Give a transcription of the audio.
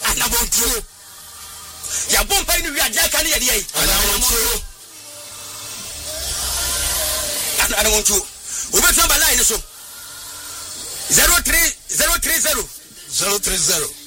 anabontuo ya bomba ni wi adia kan ye de anabontuo obetu ba line so 030